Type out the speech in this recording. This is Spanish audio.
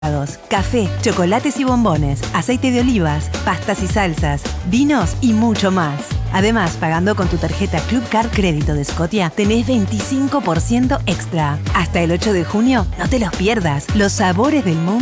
café, chocolates y bombones, aceite de olivas, pastas y salsas, vinos y mucho más. Además, pagando con tu tarjeta Club Card Crédito de Scotia, tenés 25% extra. Hasta el 8 de junio, no te los pierdas. Los sabores del mundo